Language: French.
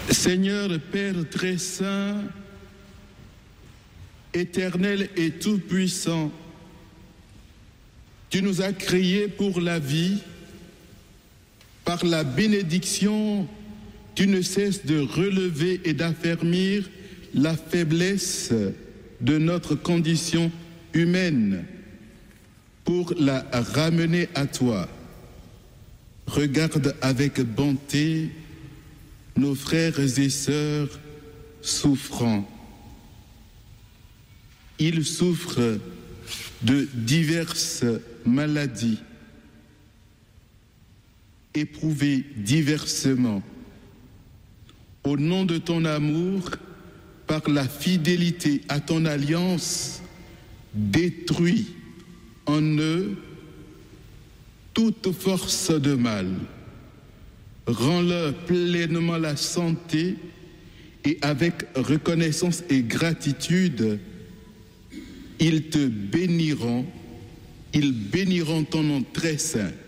Seigneur Père très saint, éternel et tout-puissant, tu nous as créés pour la vie. Par la bénédiction, tu ne cesses de relever et d'affermir la faiblesse de notre condition humaine pour la ramener à toi. Regarde avec bonté nos frères et sœurs souffrants. Ils souffrent de diverses maladies, éprouvés diversement. Au nom de ton amour, par la fidélité à ton alliance, détruis en eux toute force de mal. Rends-leur pleinement la santé et avec reconnaissance et gratitude, ils béniront ton nom très saint.